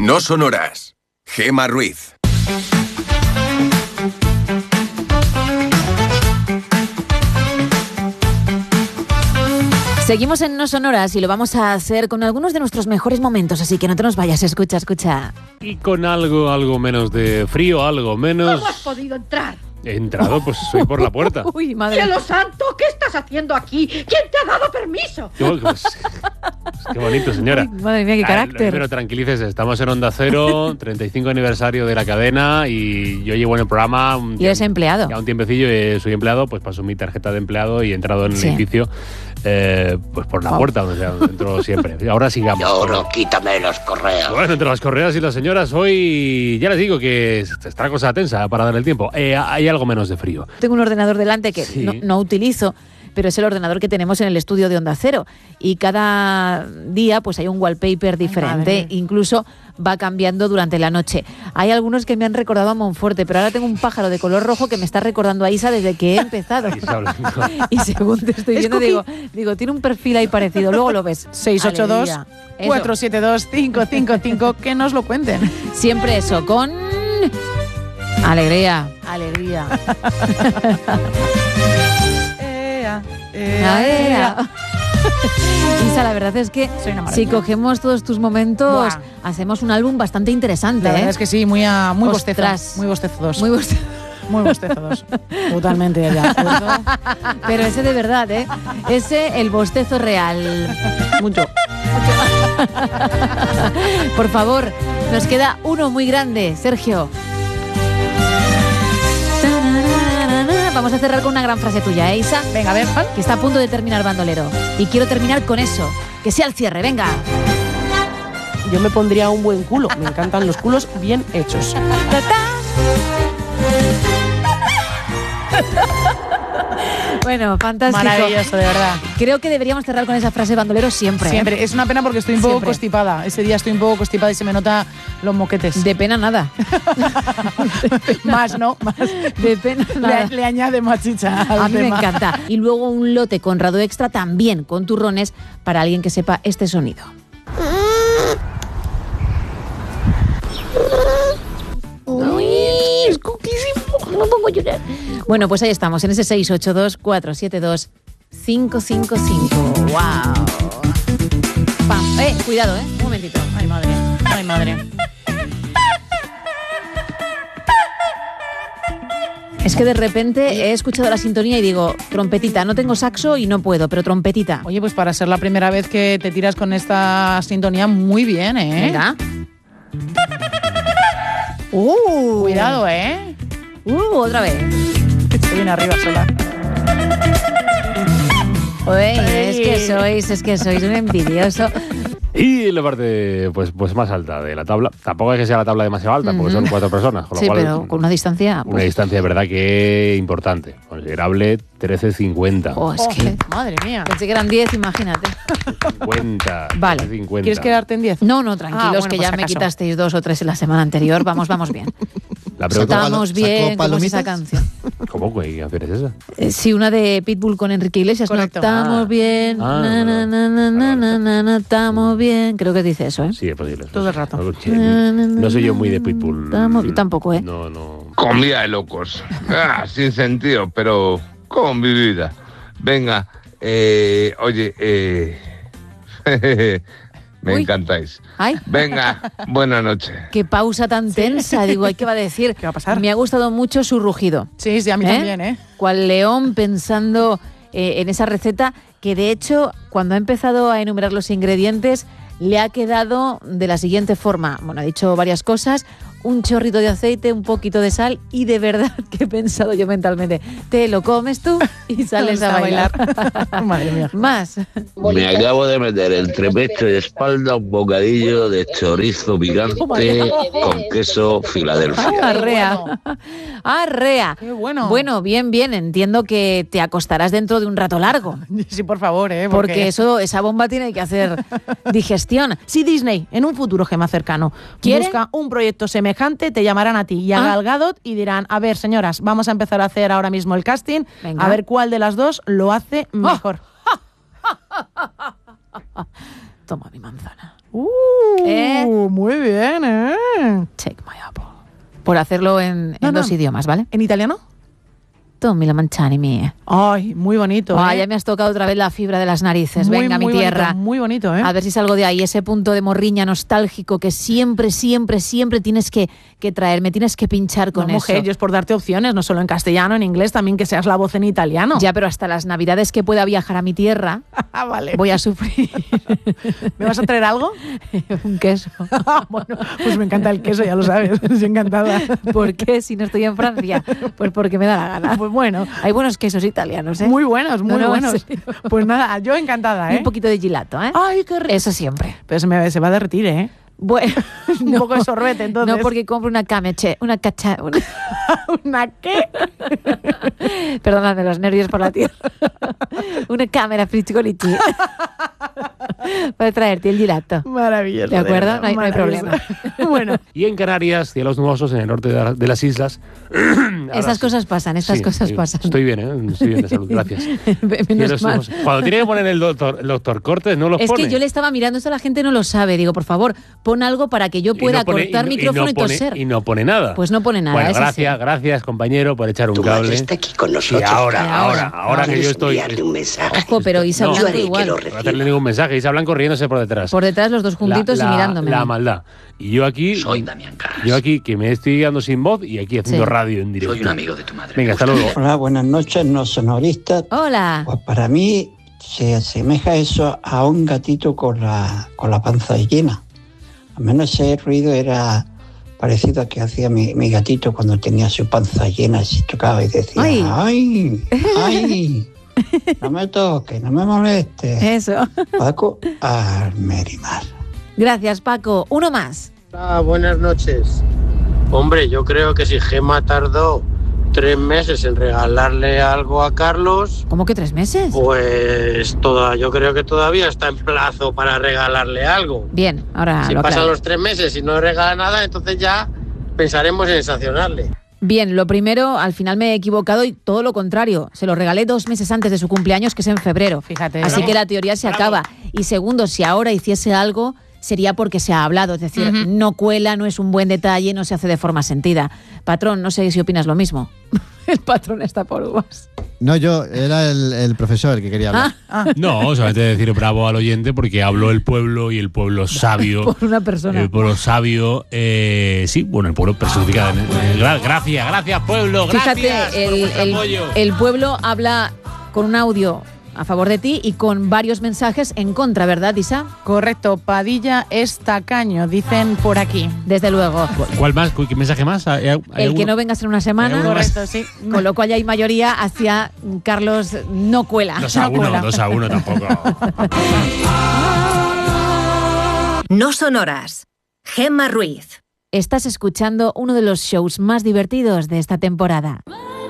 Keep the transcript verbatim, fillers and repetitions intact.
No Sonoras. Gemma Ruiz. Seguimos en No Sonoras y lo vamos a hacer con algunos de nuestros mejores momentos, así que no te nos vayas, escucha, escucha. Y con algo, algo menos de frío, algo menos... ¿Cómo has podido entrar? He entrado, pues soy por la puerta. Uy, madre. ¡Cielo santo! ¿Qué estás haciendo aquí? ¿Quién te ha dado permiso? Qué, pues, qué bonito, señora. Uy, madre mía, qué carácter. Ah, pero tranquilícese, estamos en Onda Cero, treinta y cinco aniversario de la cadena y yo llevo en el programa... Un ¿Y eres empleado? Ya un tiempecillo y soy empleado, pues paso mi tarjeta de empleado y he entrado en el Sí. edificio eh, pues por la Wow. puerta, donde entro siempre. Y ahora sigamos. Yo no, quítame los correos. Bueno, entre las correas y las señoras, hoy ya les digo que está la cosa tensa para dar el tiempo. Eh, hay algo menos de frío. Tengo un ordenador delante que Sí. no, no utilizo, pero es el ordenador que tenemos en el estudio de Onda Cero. Y cada día pues hay un wallpaper diferente, madre. incluso va cambiando durante la noche. Hay algunos que me han recordado a Monforte, pero ahora tengo un pájaro de color rojo que me está recordando a Isa desde que he empezado. Isa hablando. Y según te estoy ¿Es viendo, cookie? digo, digo, tiene un perfil ahí parecido, luego lo ves. seis ocho dos, Aleluya. Eso. cuatro siete dos, cinco cinco cinco, que nos lo cuenten. Siempre eso, con alegría, alegría. Ea, Ea, ea. Isa, la verdad es que Soy una si maravilla. cogemos todos tus momentos, Buah. hacemos un álbum bastante interesante. La ¿eh? verdad es que sí, muy, a, muy bostezo. Ostras. Muy bostezo dos. Muy gusto. Muy bostezo dos. Totalmente ya. Pero ese de verdad, ¿eh? Ese, el bostezo real. Mucho. Por favor, nos queda uno muy grande, Sergio. Vamos a cerrar con una gran frase tuya, ¿eh, Isa? Venga, a ver, ¿vale? Que está a punto de terminar Bandolero. Y quiero terminar con eso. Que sea el cierre, venga. Yo me pondría un buen culo. Me encantan los culos bien hechos. Bueno, fantástico. Maravilloso, de verdad. Creo que deberíamos cerrar con esa frase Bandolero siempre. ¿eh? Siempre. Es una pena porque estoy un poco Siempre. constipada. Ese día estoy un poco constipada y se me nota los moquetes. De pena nada. Más, ¿no? Más. De pena nada. Le, le añade más chicha al A mí me tema. encanta. Y luego un lote con Rado Extra también con turrones para alguien que sepa este sonido. Uy, es coquísimo. No pongo a llorar. Bueno, pues ahí estamos, en ese seis ocho dos, cuatro siete dos, cinco cinco cinco. ¡Wow! Pam. Eh, cuidado, ¿eh? Un momentito. Ay, madre. Ay, madre. Es que de repente he escuchado la sintonía y digo, trompetita, no tengo saxo y no puedo, pero trompetita. Oye, pues para ser la primera vez que te tiras con esta sintonía, muy bien, ¿eh? Venga. Uh, Cuidado, ¿eh? Uh, otra vez. Se viene arriba sola. Oye, es que sois, es que sois un envidioso. Y en la parte pues, pues más alta de la tabla, tampoco es que sea la tabla demasiado alta, porque son cuatro personas, con lo Sí, cual pero con una distancia. una distancia de verdad que importante, considerable, trece cincuenta. Oh, es Oh, que madre mía. pensé que eran diez, imagínate. cincuenta. Vale. trece cincuenta. ¿Quieres quedarte en diez? No, no, tranquilos, Ah, bueno, que pues ya me acaso. quitasteis dos o tres en la semana anterior. Vamos, vamos bien. La pregunta, Sacó Estamos palo- bien. sacó ¿Cómo es esa palomitas? canción? ¿cómo que canción es esa? Eh, sí, una de Pitbull con Enrique Iglesias. No Correcto. estamos Ah. bien. Ah, na, na, na, na, na, na, na, na, estamos bien. Creo que dice eso, ¿eh? Sí, es posible. Todo el rato. No, no soy yo muy de Pitbull. Estamos- yo tampoco, ¿eh? No, no. Comida de locos. Ah, sin sentido, pero con mi vida. Venga, eh, oye, eh, me Uy. encantáis. Ay, Venga, buena noche. qué pausa tan tensa. Digo, ¿ay, ¿qué va a decir? ¿Qué va a pasar? Me ha gustado mucho su rugido. Sí, sí, a mí ¿Eh? también, ¿eh? Cual león pensando eh, en esa receta que de hecho cuando ha empezado a enumerar los ingredientes le ha quedado de la siguiente forma. Bueno, ha dicho varias cosas, un chorrito de aceite, un poquito de sal y de verdad que he pensado yo mentalmente, te lo comes tú y sales a bailar. Madre mía. Más. Me acabo de meter entre pecho y espalda un bocadillo de chorizo picante con queso Filadelfia. Arrea. Arrea. Qué bueno. Bueno, bien, bien. Entiendo que te acostarás dentro de un rato largo. Sí, por favor, ¿eh? Porque eso, esa bomba tiene que hacer digestión. Si Disney, en un futuro Gemma cercano, ¿Quiere? busca un proyecto semejante, te llamarán a ti y a Ah. Gal Gadot y dirán, a ver, señoras, vamos a empezar a hacer ahora mismo el casting, Venga. a ver cuál de las dos lo hace mejor. Toma mi manzana. Uh, ¿Eh? Muy bien, ¿eh? por hacerlo en, No, en no. dos idiomas, ¿vale? ¿En italiano? Tommy la manchani mía. Ay, muy bonito. Ah, ¿eh? ya me has tocado otra vez la fibra de las narices. Muy, Venga, mi muy tierra. bonito, muy bonito, ¿eh? A ver si salgo de ahí, ese punto de morriña nostálgico que siempre, siempre, siempre tienes que, que traer. Me tienes que pinchar con no, eso. mujer, yo es por darte opciones, no solo en castellano, en inglés, también que seas la voz en italiano. Ya, pero hasta las navidades que pueda viajar a mi tierra, Ah, vale. voy a sufrir. ¿Me vas a traer algo? Un queso. Bueno, pues me encanta el queso, ya lo sabes. Estoy encantada. ¿Por qué si no estoy en Francia? Pues porque me da la gana. Pues bueno, Hay buenos quesos italianos, ¿eh? muy buenos, muy No, no, buenos. en serio. Pues nada, yo encantada, Y ¿eh? un poquito de gelato, ¿eh? Ay, qué rico. Eso siempre. Pero se, me, se va a derretir, ¿eh? Bueno, Un poco de sorbete, entonces. No, porque compro una cameche, una cacha... Una... ¿Una qué? Perdóname los nervios por la tierra. Una cámara frizzolici. Para traerte el gelato. Maravilloso. ¿De acuerdo? verdad, No hay- no hay maravilloso. problema. Bueno, Y en Canarias, cielos nubosos en el norte de, la- de las islas. Ahora Estas sí. cosas pasan, estas Sí, cosas sí, pasan. Estoy bien, ¿eh? Estoy bien de salud, gracias. Menos Cielos mal. nubosos. Cuando tiene que poner el doctor, el doctor Cortes, no los Es pone. que yo le estaba mirando, esto la gente no lo sabe. Digo, por favor, pon algo para que yo Y pueda no pone- cortar y no- micrófono y, y no pone, toser. y no pone nada. Pues no pone nada. Bueno, eso gracias, sí. gracias, compañero, por echar un Tu cable. madre está aquí con Y nosotros. ahora, Y ahora, ahora, ahora que yo estoy. enviarle un mensaje. Ojo, pero Isa No. Yo Blanco haré que igual. lo No voy a hacerle reciba. ningún mensaje. Isa Blanco riéndose por detrás. Por detrás los dos juntitos la, y mirándome. La maldad. Y yo aquí. Soy Damián Carras. Yo aquí, que me estoy quedando sin voz y aquí haciendo Sí. radio en directo. Soy un amigo de tu madre. Venga, hasta luego. Hola, buenas noches, no sonoristas. Hola. Pues para mí se asemeja eso a un gatito con la, con la panza llena. Al menos ese ruido era parecido a que hacía mi, mi gatito cuando tenía su panza llena y se tocaba y decía, Ay. ¡ay! ¡Ay! No me toques, no me molestes. Eso. Paco Almerimar. Gracias, Paco. Uno más. Ah, buenas noches. Hombre, yo creo que si Gemma tardó tres meses en regalarle algo a Carlos, ¿Cómo que tres meses? pues toda, yo creo que todavía está en plazo para regalarle algo. Bien, ahora Si lo pasan aclaro. los tres meses y no regala nada, entonces ya pensaremos en sancionarle. Bien, lo primero, al final me he equivocado y todo lo contrario. Se lo regalé dos meses antes de su cumpleaños, que es en febrero. Fíjate. Así Bravo. que la teoría se Bravo. acaba. Y segundo, si ahora hiciese algo, sería porque se ha hablado. Es decir, Ujú. no cuela, no es un buen detalle, no se hace de forma sentida. Patrón, no sé si opinas lo mismo. El patrón está por uvas. No, yo, era el, el profesor que quería hablar. Ah, No, solamente decir bravo al oyente porque habló el pueblo y el pueblo sabio. por una persona. El pueblo sabio, eh, sí, bueno, el pueblo personificado. en- en- gra- gracias, gracias pueblo, gracias Fíjate, por el, vuestro el- apoyo. el pueblo habla con un audio a favor de ti y con varios mensajes en contra, ¿verdad, Isa? Correcto, Padilla es tacaño, dicen por aquí. Desde luego. ¿Cuál más? ¿Qué mensaje más? ¿Hay- hay El que alguno? no vengas en una semana, ¿Hay alguno más? Correcto, sí. con lo cual ya hay mayoría hacia Carlos no cuela. Dos a No uno, cuela. dos a uno tampoco. No sonoras. Gemma Ruiz. Estás escuchando uno de los shows más divertidos de esta temporada.